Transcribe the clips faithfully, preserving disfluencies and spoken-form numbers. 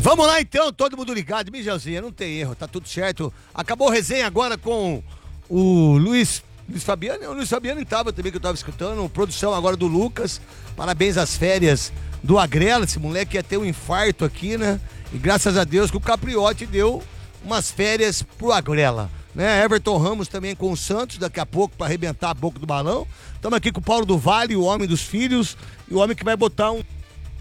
Vamos lá então, todo mundo ligado, Migelzinha, não tem erro, tá tudo certo. Acabou a resenha agora com o Luiz, Luiz Fabiano, o Luiz Fabiano estava também, que eu tava escutando, produção agora do Lucas, parabéns às férias do Agrela, esse moleque ia ter um infarto aqui, né? E graças a Deus que o Capriotti deu umas férias pro Agrela, né? Everton Ramos também com o Santos, daqui a pouco para arrebentar a boca do balão. Estamos aqui com o Paulo do Vale, o homem dos filhos, e o homem que vai botar um...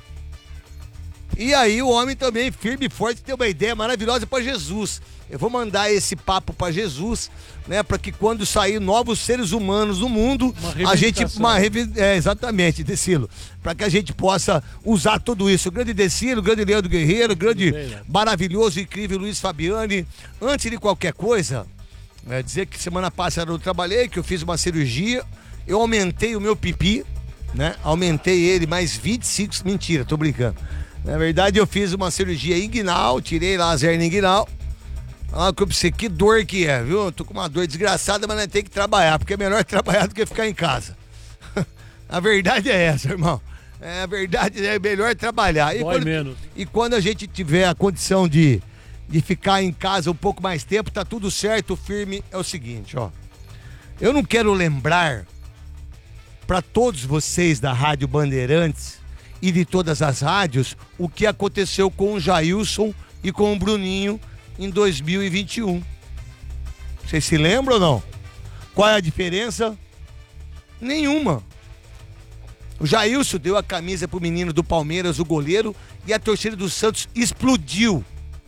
E aí o homem também, firme e forte, tem uma ideia maravilhosa para Jesus. Eu vou mandar esse papo para Jesus, né? Para que quando sair novos seres humanos no mundo, a gente... Uma, é, exatamente, Decilo. Para que a gente possa usar tudo isso. O grande Decilo, o grande Leandro Guerreiro, o grande, maravilhoso, incrível Luiz Fabiani. Antes de qualquer coisa, é dizer que semana passada eu trabalhei, que eu fiz uma cirurgia, eu aumentei o meu pipi, né? Aumentei ele mais vinte e cinco... Mentira, tô brincando. Na verdade, eu fiz uma cirurgia inguinal, tirei lá a hernia inguinal. Ah, que eu pensei, que dor que é, viu? Eu tô com uma dor desgraçada, mas nós temos que trabalhar, porque é melhor trabalhar do que ficar em casa. A verdade é essa, irmão. É, a verdade é melhor trabalhar. E Dói quando, menos. E quando a gente tiver a condição de, de ficar em casa um pouco mais tempo, tá tudo certo, firme. É o seguinte, ó. Eu não quero lembrar para todos vocês da Rádio Bandeirantes e de todas as rádios o que aconteceu com o Jailson e com o Bruninho em dois mil e vinte e um. Vocês se lembram ou não? Qual é a diferença? Nenhuma. O Jailson deu a camisa pro menino do Palmeiras, o goleiro, e a torcida do Santos explodiu.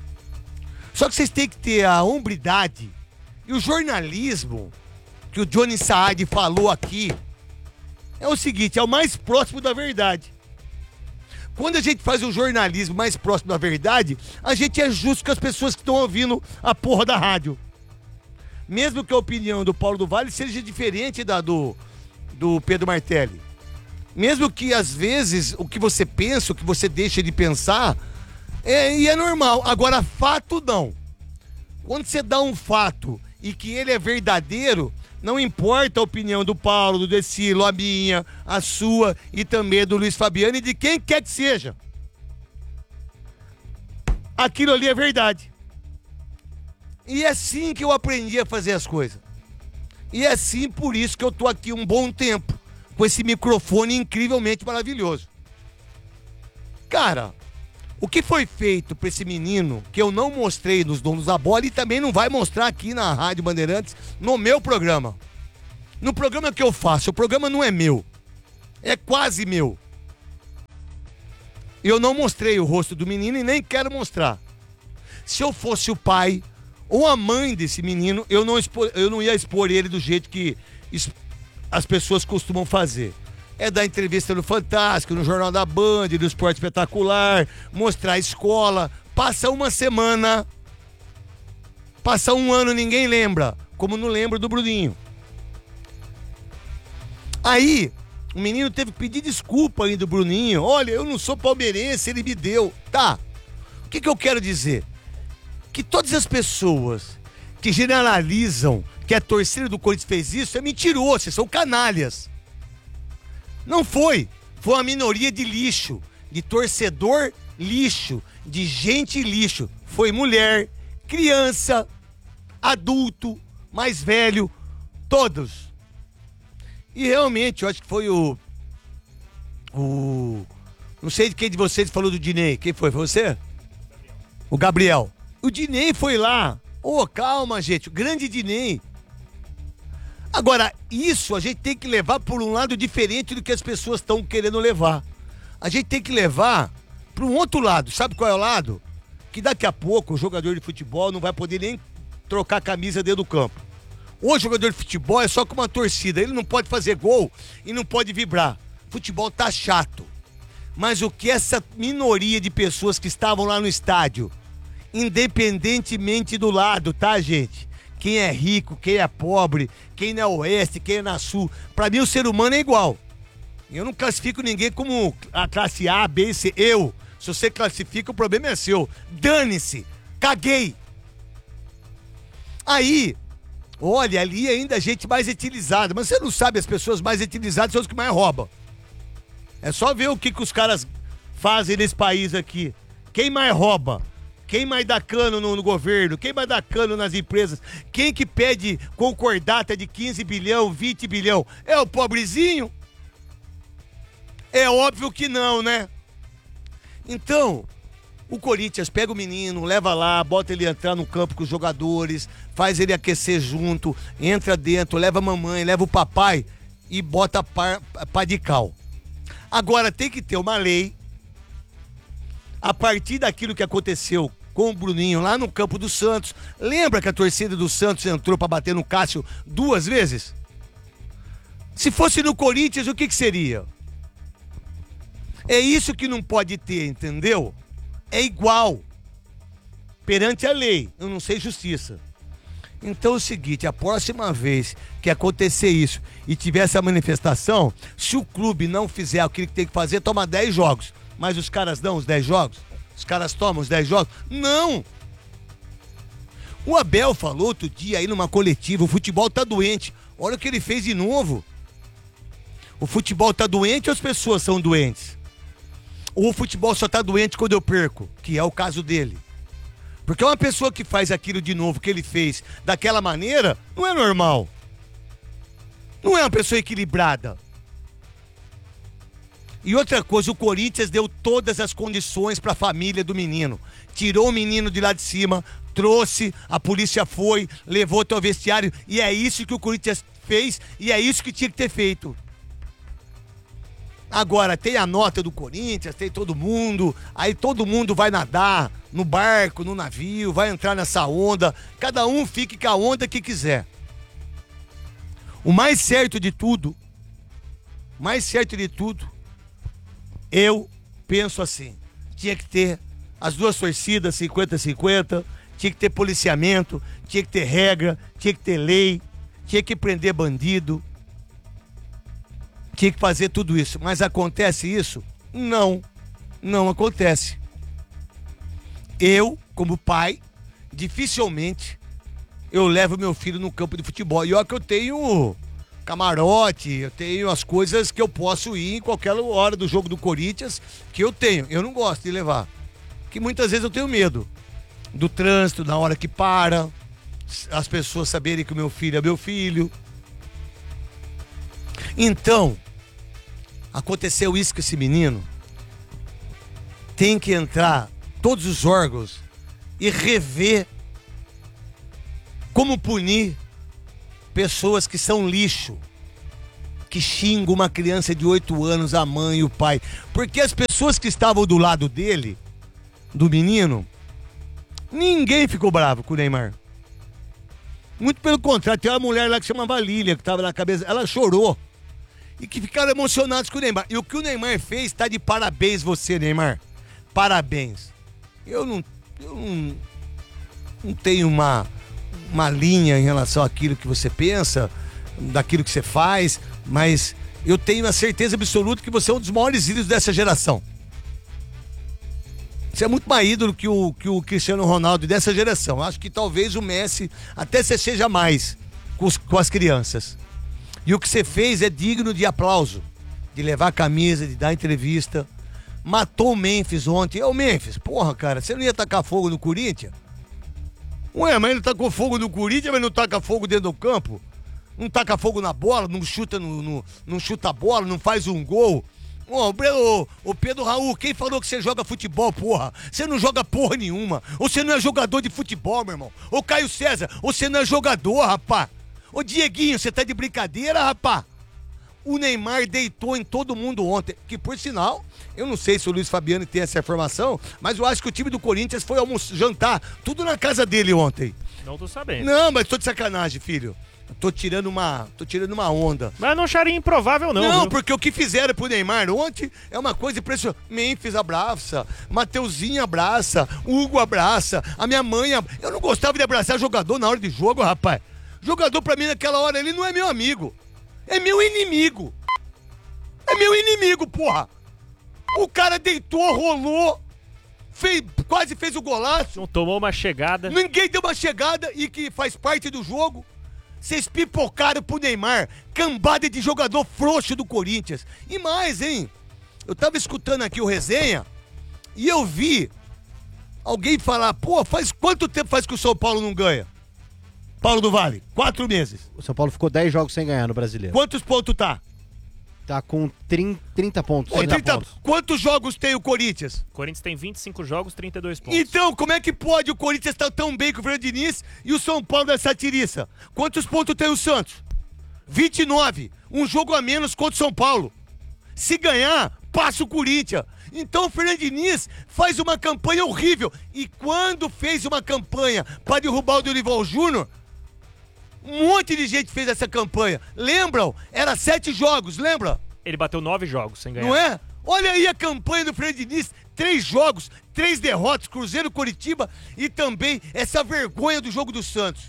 Só que vocês têm que ter a hombridade e o jornalismo que o Johnny Saad falou aqui é o seguinte, é o mais próximo da verdade. Quando a gente faz um jornalismo mais próximo da verdade, a gente é justo com as pessoas que estão ouvindo a porra da rádio. Mesmo que a opinião do Paulo do Vale seja diferente da do, do Pedro Martelli. Mesmo que às vezes o que você pensa, o que você deixa de pensar, é, e é normal. Agora, fato não. Quando você dá um fato e que ele é verdadeiro, não importa a opinião do Paulo, do Decilo, a minha, a sua e também do Luiz Fabiano e de quem quer que seja. Aquilo ali é verdade. E é assim que eu aprendi a fazer as coisas. E é assim por isso que eu tô aqui um bom tempo, com esse microfone incrivelmente maravilhoso. Cara, o que foi feito pra esse menino, que eu não mostrei nos Donos da Bola e também não vai mostrar aqui na Rádio Bandeirantes, no meu programa. No programa que eu faço, o programa não é meu, é quase meu. Eu não mostrei o rosto do menino e nem quero mostrar. Se eu fosse o pai ou a mãe desse menino, eu não, expor, eu não ia expor ele do jeito que as pessoas costumam fazer. É dar entrevista no Fantástico, no Jornal da Band, no Esporte Espetacular, mostrar a escola. Passa uma semana, passa um ano, ninguém lembra, como não lembra do Bruninho. Aí, o menino teve que pedir desculpa aí do Bruninho. Olha, eu não sou palmeirense, ele me deu. Tá, o que que eu quero dizer? Que todas as pessoas que generalizam que a torcida do Corinthians fez isso é mentiroso, são canalhas. Não foi, foi uma minoria de lixo, de torcedor lixo, de gente lixo. Foi mulher, criança, adulto, mais velho, todos. E realmente, eu acho que foi o... o não sei de quem de vocês falou do Dinei. Quem foi? Foi você? O Gabriel. O Dinei foi lá. Ô, oh, calma, gente, o grande Dinei. Agora, isso a gente tem que levar por um lado diferente do que as pessoas estão querendo levar. A gente tem que levar para um outro lado. Sabe qual é o lado? Que daqui a pouco o jogador de futebol não vai poder nem trocar a camisa dentro do campo. O jogador de futebol é só com uma torcida. Ele não pode fazer gol e não pode vibrar. Futebol tá chato. Mas o que essa minoria de pessoas que estavam lá no estádio, independentemente do lado, tá, gente? Quem é rico, quem é pobre, quem é oeste, quem é na sul. Pra mim o ser humano é igual. Eu não classifico ninguém como a classe A, B, C. Eu. Se você classifica, o problema é seu. Dane-se. Caguei. Aí, olha, ali ainda a gente mais utilizada. Mas você não sabe, as pessoas mais utilizadas são os que mais roubam. É só ver o que, que os caras fazem nesse país aqui. Quem mais rouba? Quem mais dá cano no, no governo? Quem mais dá cano nas empresas? Quem que pede concordata de quinze bilhão, vinte bilhão? É o pobrezinho? É óbvio que não, né? Então, o Corinthians pega o menino, leva lá, bota ele entrar no campo com os jogadores, faz ele aquecer junto, entra dentro, leva a mamãe, leva o papai e bota pá, pá de cal. Agora tem que ter uma lei, a partir daquilo que aconteceu com o Bruninho lá no campo do Santos. Lembra que a torcida do Santos entrou pra bater no Cássio duas vezes? Se fosse no Corinthians, o que que seria? É isso que não pode ter, entendeu? É igual perante a lei, eu não sei justiça. Então é o seguinte, a próxima vez que acontecer isso e tiver essa manifestação, se o clube não fizer aquilo que tem que fazer, toma dez jogos. Mas os caras dão os dez jogos? Os caras tomam os dez jogos? Não! O Abel falou outro dia aí numa coletiva, o futebol tá doente. Olha o que ele fez de novo. O futebol tá doente ou as pessoas são doentes? Ou o futebol só tá doente quando eu perco, que é o caso dele. Porque uma pessoa que faz aquilo de novo que ele fez daquela maneira, não é normal. Não é uma pessoa equilibrada. E outra coisa, o Corinthians deu todas as condições para a família do menino. Tirou o menino de lá de cima, trouxe, a polícia foi, levou até o vestiário. E é isso que o Corinthians fez e é isso que tinha que ter feito. Agora, tem a nota do Corinthians, tem todo mundo, aí todo mundo vai nadar no barco, no navio, vai entrar nessa onda, cada um fique com a onda que quiser. O mais certo de tudo, mais certo de tudo, eu penso assim, tinha que ter as duas torcidas cinquenta a cinquenta, tinha que ter policiamento, tinha que ter regra, tinha que ter lei, tinha que prender bandido, tinha que fazer tudo isso. Mas acontece isso? Não, não acontece. Eu, como pai, dificilmente eu levo meu filho no campo de futebol. E olha que eu tenho camarote, eu tenho as coisas que eu posso ir em qualquer hora do jogo do Corinthians, que eu tenho. Eu não gosto de levar. Que muitas vezes eu tenho medo do trânsito, na hora que para, as pessoas saberem que o meu filho é meu filho. Então, aconteceu isso com esse menino, tem que entrar todos os órgãos e rever como punir pessoas que são lixo, que xingam uma criança de oito anos, a mãe e o pai. Porque as pessoas que estavam do lado dele, do menino, ninguém ficou bravo com o Neymar. Muito pelo contrário, tem uma mulher lá que chamava Lília, que estava na cabeça, ela chorou. E que ficaram emocionados com o Neymar. E o que o Neymar fez, tá de parabéns você, Neymar. Parabéns. Eu não, eu não, não tenho uma, uma linha em relação àquilo que você pensa, daquilo que você faz, mas eu tenho a certeza absoluta que você é um dos maiores ídolos dessa geração. Você é muito mais ídolo que o, que o Cristiano Ronaldo dessa geração. Acho que talvez o Messi até você seja mais com, os, com as crianças. E o que você fez é digno de aplauso, de levar a camisa, de dar entrevista. Matou o Memphis ontem. Ô Memphis, porra, cara, você não ia tacar fogo no Corinthians? Ué, mas ele tacou fogo no Corinthians, mas não taca fogo dentro do campo? Não taca fogo na bola, não chuta, no, no, não chuta a bola, não faz um gol? Ô, ô, ô Pedro Raul, quem falou que você joga futebol, porra? Você não joga porra nenhuma. Ou você não é jogador de futebol, meu irmão. Ô Caio César, ou você não é jogador, rapá. Ô Dieguinho, você tá de brincadeira, rapá? O Neymar deitou em todo mundo ontem, que por sinal, eu não sei se o Luiz Fabiano tem essa informação, mas eu acho que o time do Corinthians foi almoçar, jantar, tudo na casa dele ontem. Não tô sabendo. Não, mas tô de sacanagem, filho. Tô tirando uma, tô tirando uma onda. Mas não acharia improvável não, Não, viu? porque o que fizeram pro Neymar ontem é uma coisa impressionante. Memphis abraça, Mateuzinho abraça, Hugo abraça, a minha mãe ab... Eu não gostava de abraçar jogador na hora de jogo, rapaz. Jogador pra mim naquela hora, ele não é meu amigo. É meu inimigo. É meu inimigo, porra. O cara deitou, rolou, fez, quase fez o golaço. Não tomou uma chegada. Ninguém deu uma chegada e que faz parte do jogo. Vocês pipocaram pro Neymar, cambada de jogador frouxo do Corinthians. E mais, hein? Eu tava escutando aqui o resenha e eu vi alguém falar, pô, faz quanto tempo faz que o São Paulo não ganha? Paulo do Vale, quatro meses. O São Paulo ficou dez jogos sem ganhar no Brasileiro. Quantos pontos tá? Tá com trinta pontos. Ô, trinta pontos. Quantos jogos tem o Corinthians? O Corinthians tem vinte e cinco jogos, trinta e dois pontos. Então, como é que pode o Corinthians estar tão bem com o Fernando Diniz e o São Paulo dessa tiriça? Quantos pontos tem o Santos? vinte e nove. Um jogo a menos contra o São Paulo. Se ganhar, passa o Corinthians. Então o Fernando Diniz faz uma campanha horrível. E quando fez uma campanha para derrubar o Dorival Júnior, um monte de gente fez essa campanha. Lembram? Era sete jogos, lembra? Ele bateu nove jogos sem ganhar. Não é? Olha aí a campanha do Fernando Diniz. Três jogos, três derrotas, Cruzeiro, Coritiba e também essa vergonha do jogo do Santos.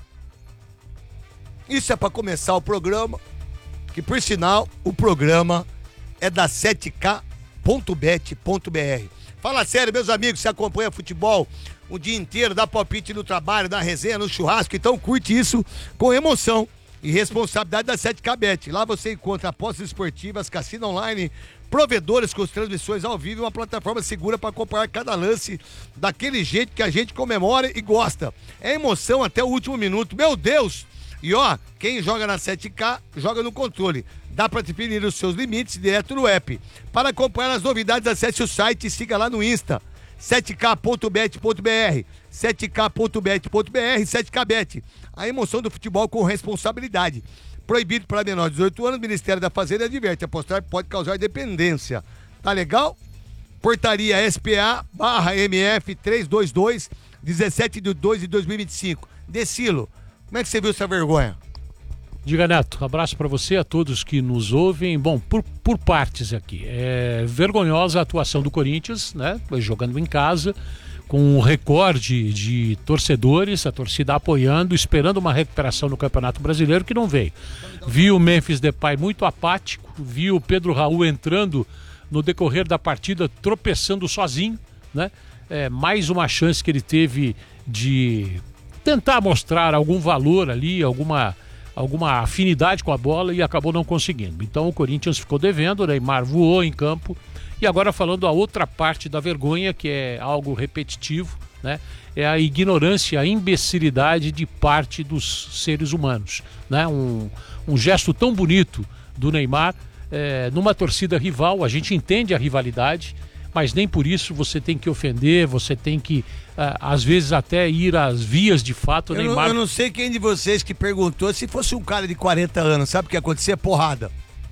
Isso é para começar o programa, que por sinal, o programa é da sete K ponto bet ponto B R. Fala sério, meus amigos, você acompanha futebol o dia inteiro, dá palpite no trabalho, na resenha, no churrasco, então curte isso com emoção e responsabilidade da sete K Bet. Lá você encontra apostas esportivas, cassino online, provedores com transmissões ao vivo e uma plataforma segura para acompanhar cada lance daquele jeito que a gente comemora e gosta. É emoção até o último minuto, meu Deus! E ó, quem joga na sete K, joga no controle. Dá para definir os seus limites direto no app. Para acompanhar as novidades, acesse o site e siga lá no Insta. sete K ponto bet ponto B R, sete K ponto bet ponto B R, sete K Bet. A emoção do futebol com responsabilidade. Proibido para menor de dezoito anos, o Ministério da Fazenda adverte. Apostar pode causar dependência. Tá legal? Portaria S P A barra M F trezentos e vinte e dois, dezessete de dois de dois mil e vinte e cinco. Decilo, como é que você viu essa vergonha? Diga, Neto, abraço para você, a todos que nos ouvem. Bom, por, por partes aqui. É vergonhosa a atuação do Corinthians, né? Jogando em casa, com um recorde de torcedores, a torcida apoiando, esperando uma recuperação no Campeonato Brasileiro que não veio. Viu o Memphis Depay muito apático, viu o Pedro Raul entrando no decorrer da partida, tropeçando sozinho, né? É, mais uma chance que ele teve de tentar mostrar algum valor ali, alguma... alguma afinidade com a bola e acabou não conseguindo. Então o Corinthians ficou devendo, o Neymar voou em campo. E agora falando a outra parte da vergonha, que é algo repetitivo, né? É a ignorância, a imbecilidade de parte dos seres humanos, né? Um, um gesto tão bonito do Neymar é, numa torcida rival, a gente entende a rivalidade, mas nem por isso você tem que ofender, você tem que, uh, às vezes, até ir às vias de fato. Eu, Neymar... não, eu não sei quem de vocês que perguntou se fosse um cara de quarenta anos, sabe o que ia acontecer? Porrada.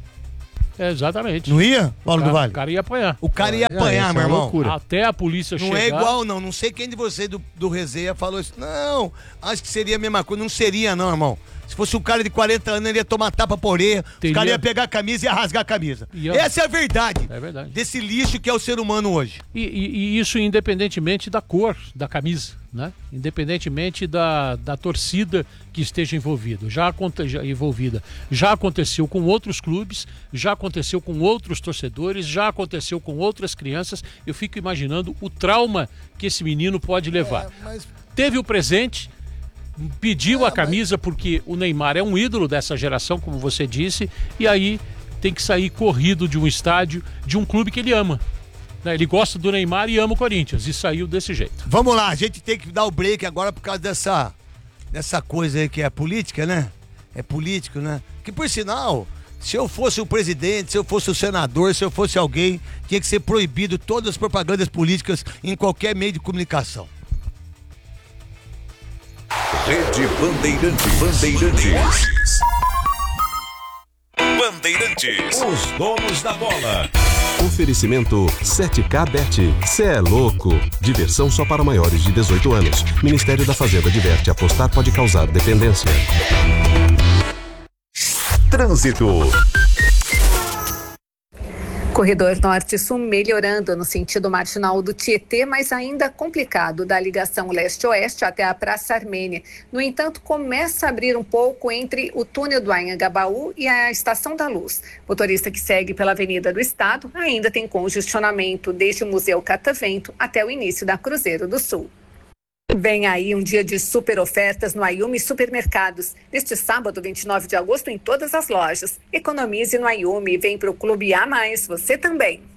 É, exatamente. Não ia, Paulo o cara, do Vale? O cara ia apanhar. O cara ia É, apanhar, essa meu é irmão. loucura. Até a polícia Não chegar... é igual, não. Não sei quem de vocês do, do Resenha falou isso. Não, acho que seria a mesma coisa. Não seria, não, irmão. Se fosse um cara de quarenta anos, ele ia tomar tapa por orelha, Teria... os caras iam pegar a camisa e ia rasgar a camisa. Ia... Essa é a verdade. É verdade. Desse lixo que é o ser humano hoje. E, e, e isso independentemente da cor da camisa, né? Independentemente da, da torcida que esteja envolvido. Já, aconte, já, envolvida. Já aconteceu com outros clubes, já aconteceu com outros torcedores, já aconteceu com outras crianças. Eu fico imaginando o trauma que esse menino pode levar. É, mas... Teve o presente... Pediu a camisa porque o Neymar é um ídolo dessa geração, como você disse, e aí tem que sair corrido de um estádio, de um clube que ele ama. Né? Ele gosta do Neymar e ama o Corinthians, e saiu desse jeito. Vamos lá, a gente tem que dar o break agora por causa dessa, dessa coisa aí que é política, né? É político, né? Que por sinal, se eu fosse o presidente, se eu fosse o senador, se eu fosse alguém, tinha que ser proibido todas as propagandas políticas em qualquer meio de comunicação. Rede Bandeirantes. Bandeirantes. Bandeirantes. Os donos da bola. Oferecimento sete K Bet. Cê é louco. Diversão só para maiores de dezoito anos. Ministério da Fazenda adverte: apostar pode causar dependência. Trânsito. Corredor Norte-Sul melhorando no sentido marginal do Tietê, mas ainda complicado da ligação leste-oeste até a Praça Armênia. No entanto, começa a abrir um pouco entre o túnel do Anhangabaú e a Estação da Luz. Motorista que segue pela Avenida do Estado ainda tem congestionamento desde o Museu Catavento até o início da Cruzeiro do Sul. Vem aí um dia de super ofertas no Ayumi Supermercados. Neste sábado, vinte e nove de agosto, em todas as lojas. Economize no Ayumi e vem para o Clube A mais, você também.